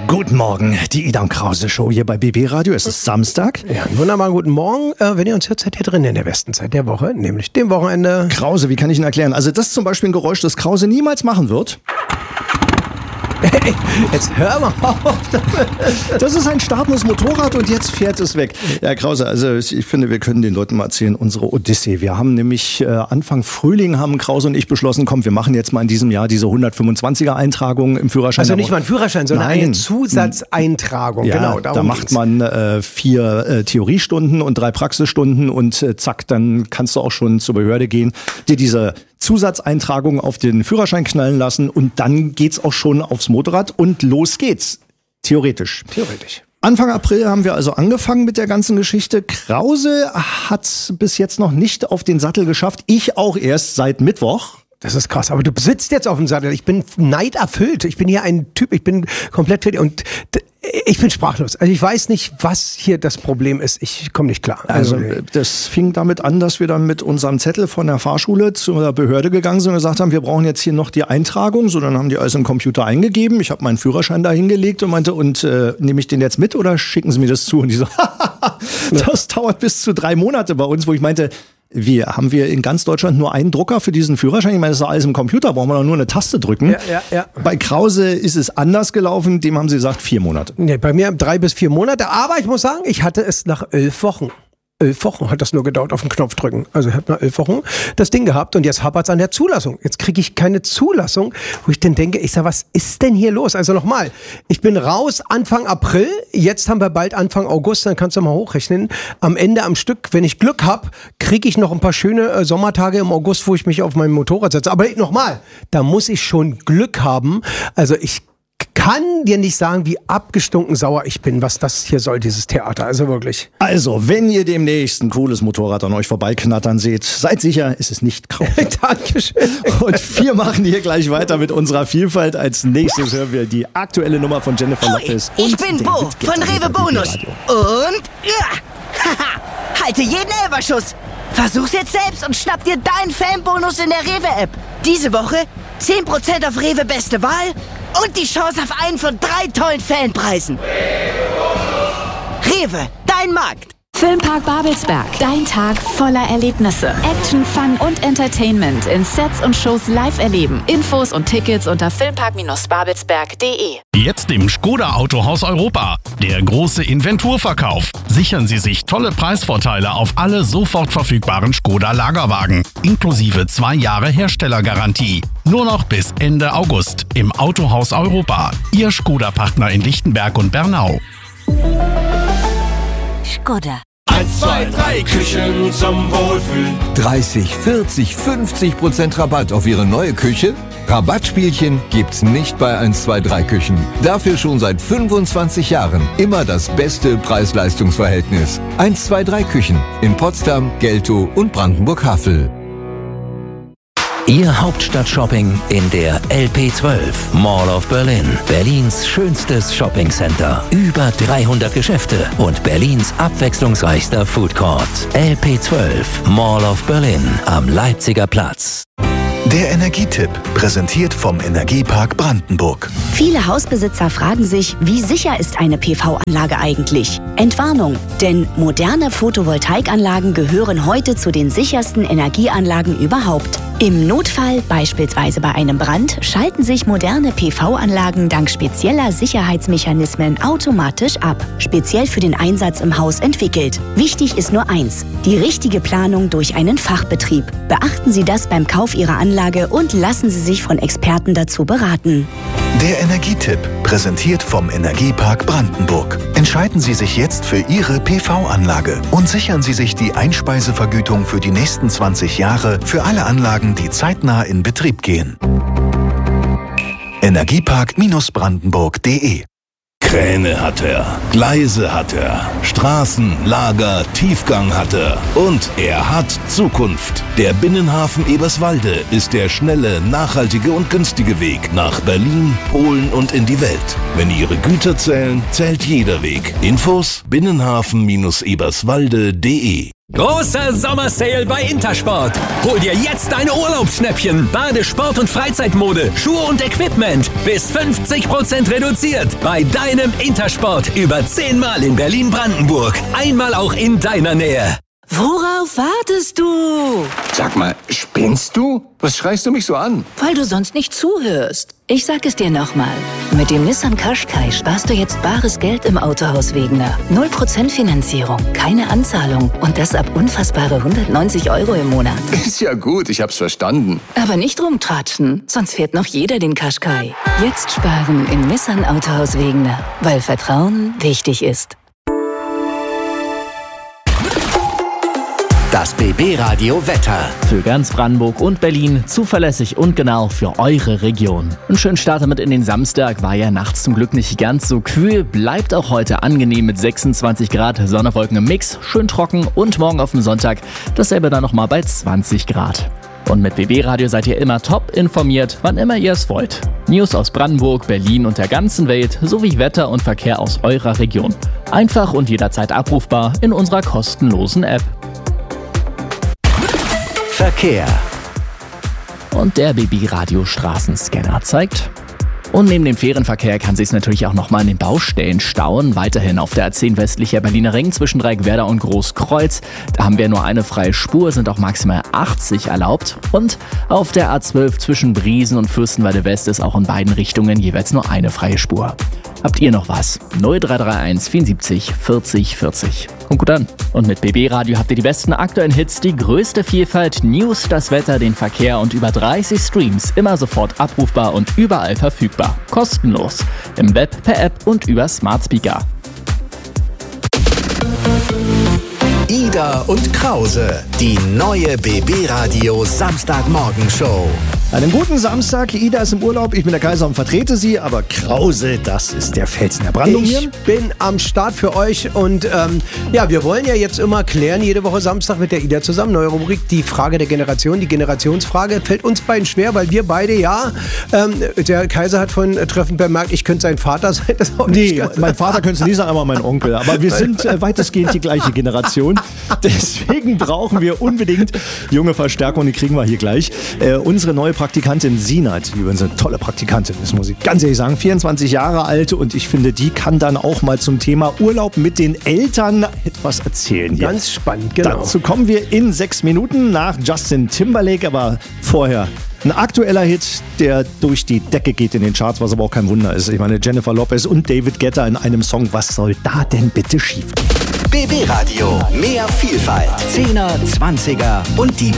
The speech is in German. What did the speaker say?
Guten Morgen, die Ida und Krause Show hier bei BB Radio. Es ist Samstag. Ja, einen wunderbaren guten Morgen. Wenn ihr uns hört, seid ihr drin in der besten Zeit der Woche, nämlich dem Wochenende. Krause, wie kann ich Ihnen erklären? Also das ist zum Beispiel ein Geräusch, das Krause niemals machen wird. Hey, jetzt hör mal auf. Das ist ein startendes Motorrad und jetzt fährt es weg. Ja, Krause, also ich finde, wir können den Leuten mal erzählen, unsere Odyssee. Wir haben nämlich Anfang Frühling haben Krause und ich beschlossen, komm, wir machen jetzt mal in diesem Jahr diese 125er Eintragung im Führerschein. Also nicht mal ein Führerschein, sondern Nein. eine Zusatzeintragung. Ja, genau, da macht man 4 Theoriestunden und 3 Praxisstunden und zack, dann kannst du auch schon zur Behörde gehen, dir diese Zusatzeintragung auf den Führerschein knallen lassen und dann geht's auch schon aufs Motorrad und los geht's. Theoretisch. Anfang April haben wir also angefangen mit der ganzen Geschichte. Krause hat's bis jetzt noch nicht auf den Sattel geschafft. Ich auch erst seit Mittwoch. Das ist krass, aber du sitzt jetzt auf dem Sattel. Ich bin neiderfüllt. Ich bin hier ein Typ, ich bin komplett fertig und ich bin sprachlos. Also ich weiß nicht, was hier das Problem ist. Ich komme nicht klar. Also das fing damit an, dass wir dann mit unserem Zettel von der Fahrschule zur Behörde gegangen sind und gesagt haben, wir brauchen jetzt hier noch die Eintragung. So, dann haben die alles im Computer eingegeben. Ich habe meinen Führerschein da hingelegt und meinte, nehme ich den jetzt mit oder schicken Sie mir das zu? Und die so, das dauert bis zu 3 Monate bei uns, wo ich meinte, haben wir in ganz Deutschland nur einen Drucker für diesen Führerschein? Ich meine, das ist alles im Computer, brauchen wir doch nur eine Taste drücken. Ja. Bei Krause ist es anders gelaufen, dem haben sie gesagt 4 Monate. Nee, bei mir 3 bis 4 Monate, aber ich muss sagen, ich hatte es nach 11 Wochen. 11 Wochen hat das nur gedauert, auf den Knopf drücken. Also ich habe nach 11 Wochen das Ding gehabt und jetzt hapert es an der Zulassung. Jetzt kriege ich keine Zulassung, wo ich dann denke, ich sage, was ist denn hier los? Also nochmal, ich bin raus Anfang April, jetzt haben wir bald Anfang August, dann kannst du mal hochrechnen. Am Ende am Stück, wenn ich Glück habe, kriege ich noch ein paar schöne Sommertage im August, wo ich mich auf mein Motorrad setze. Aber nochmal, da muss ich schon Glück haben. Also ich kann dir nicht sagen, wie abgestunken sauer ich bin, was das hier soll, dieses Theater. Also wirklich. Also, wenn ihr demnächst ein cooles Motorrad an euch vorbeiknattern seht, seid sicher, es ist nicht Krause. Dankeschön. Und wir machen hier gleich weiter mit unserer Vielfalt. Als nächstes hören wir die aktuelle Nummer von Jennifer Lopez. Ich bin Bo von Rewe Bonus. Und haha, halte jeden Elberschuss. Versuch's jetzt selbst und schnapp dir deinen Fanbonus in der Rewe-App. Diese Woche 10% auf Rewe Beste Wahl und die Chance auf einen von 3 tollen Fanpreisen. Rewe, dein Markt. Filmpark Babelsberg. Dein Tag voller Erlebnisse. Action, Fun und Entertainment in Sets und Shows live erleben. Infos und Tickets unter filmpark-babelsberg.de. Jetzt im Skoda Autohaus Europa. Der große Inventurverkauf. Sichern Sie sich tolle Preisvorteile auf alle sofort verfügbaren Skoda Lagerwagen. Inklusive 2 Jahre Herstellergarantie. Nur noch bis Ende August im Autohaus Europa. Ihr Skoda-Partner in Lichtenberg und Bernau. Skoda. 1, 2, 3 Küchen zum Wohlfühlen. 30, 40, 50% Rabatt auf Ihre neue Küche? Rabattspielchen gibt's nicht bei 1, 2, 3 Küchen. Dafür schon seit 25 Jahren immer das beste Preis-Leistungs-Verhältnis. 1, 2, 3 Küchen in Potsdam, Geltow und Brandenburg-Havel. Ihr Hauptstadt-Shopping in der LP12 Mall of Berlin. Berlins schönstes Shoppingcenter. Über 300 Geschäfte und Berlins abwechslungsreichster Food Court. LP12 Mall of Berlin am Leipziger Platz. Der Energietipp, präsentiert vom Energiepark Brandenburg. Viele Hausbesitzer fragen sich, wie sicher ist eine PV-Anlage eigentlich? Entwarnung, denn moderne Photovoltaikanlagen gehören heute zu den sichersten Energieanlagen überhaupt. Im Notfall, beispielsweise bei einem Brand, schalten sich moderne PV-Anlagen dank spezieller Sicherheitsmechanismen automatisch ab. Speziell für den Einsatz im Haus entwickelt. Wichtig ist nur eins: die richtige Planung durch einen Fachbetrieb. Beachten Sie das beim Kauf Ihrer Anlage und lassen Sie sich von Experten dazu beraten. Der Energietipp, präsentiert vom Energiepark Brandenburg. Entscheiden Sie sich jetzt für Ihre PV-Anlage und sichern Sie sich die Einspeisevergütung für die nächsten 20 Jahre für alle Anlagen, die zeitnah in Betrieb gehen. Energiepark-brandenburg.de. Kräne hat er, Gleise hat er, Straßen, Lager, Tiefgang hat er und er hat Zukunft. Der Binnenhafen Eberswalde ist der schnelle, nachhaltige und günstige Weg nach Berlin, Polen und in die Welt. Wenn Ihre Güter zählen, zählt jeder Weg. Infos: binnenhafen-eberswalde.de. Großer Sommersale bei Intersport. Hol dir jetzt deine Urlaubsschnäppchen. Bade-, Sport- und Freizeitmode, Schuhe und Equipment. Bis 50% reduziert. Bei deinem Intersport. Über 10 Mal in Berlin-Brandenburg. Einmal auch in deiner Nähe. Worauf wartest du? Sag mal, spinnst du? Was schreist du mich so an? Weil du sonst nicht zuhörst. Ich sag es dir nochmal. Mit dem Nissan Qashqai sparst du jetzt bares Geld im Autohaus Wegener. 0% Finanzierung, keine Anzahlung und das ab unfassbare 190 € im Monat. Ist ja gut, ich hab's verstanden. Aber nicht rumtratschen, sonst fährt noch jeder den Qashqai. Jetzt sparen im Nissan Autohaus Wegener, weil Vertrauen wichtig ist. Das BB-Radio Wetter. Für ganz Brandenburg und Berlin zuverlässig und genau für eure Region. Einen schönen Start damit in den Samstag, war ja nachts zum Glück nicht ganz so kühl, bleibt auch heute angenehm mit 26 Grad, Sonne, Wolken im Mix, schön trocken und morgen auf dem Sonntag dasselbe dann nochmal bei 20 Grad. Und mit BB-Radio seid ihr immer top informiert, wann immer ihr es wollt. News aus Brandenburg, Berlin und der ganzen Welt sowie Wetter und Verkehr aus eurer Region. Einfach und jederzeit abrufbar in unserer kostenlosen App. Verkehr. Und der BB-Radio-Straßenscanner zeigt. Und neben dem Fährenverkehr kann sich natürlich auch nochmal an den Baustellen stauen. Weiterhin auf der A10 westlicher Berliner Ring zwischen Dreieckwerder und Großkreuz. Da haben wir nur eine freie Spur, sind auch maximal 80 erlaubt. Und auf der A12 zwischen Briesen und Fürstenwalde West ist auch in beiden Richtungen jeweils nur eine freie Spur. Habt ihr noch was? 0331 74 40 40. Kommt gut an. Und mit BB Radio habt ihr die besten aktuellen Hits, die größte Vielfalt, News, das Wetter, den Verkehr und über 30 Streams. Immer sofort abrufbar und überall verfügbar. Kostenlos. Im Web, per App und über Smart Speaker. Ida und Krause, die neue BB-Radio Samstagmorgenshow. Einen guten Samstag. Ida ist im Urlaub, ich bin der Kaiser und vertrete sie, aber Krause, das ist der Felsen der Brandung hier. Ich bin am Start für euch und wir wollen ja jetzt immer klären, jede Woche Samstag mit der Ida zusammen, neue Rubrik, die Frage der Generation, die Generationsfrage, fällt uns beiden schwer, weil wir beide, der Kaiser hat vorhin treffend bemerkt, ich könnte sein Vater sein. Das nee, mein Vater könnte es nie sein, aber mein Onkel. Aber wir sind weitestgehend die gleiche Generation. Deswegen brauchen wir unbedingt junge Verstärkung, die kriegen wir hier gleich. Unsere neue Praktikantin Sina, die übrigens eine tolle Praktikantin ist, muss ich ganz ehrlich sagen, 24 Jahre alt und ich finde, die kann dann auch mal zum Thema Urlaub mit den Eltern etwas erzählen hier. Ganz spannend, genau. Dazu kommen wir in 6 Minuten nach Justin Timberlake, aber vorher ein aktueller Hit, der durch die Decke geht in den Charts, was aber auch kein Wunder ist. Ich meine, Jennifer Lopez und David Guetta in einem Song, was soll da denn bitte schief gehen? BB Radio, mehr Vielfalt, 10er, 20er und die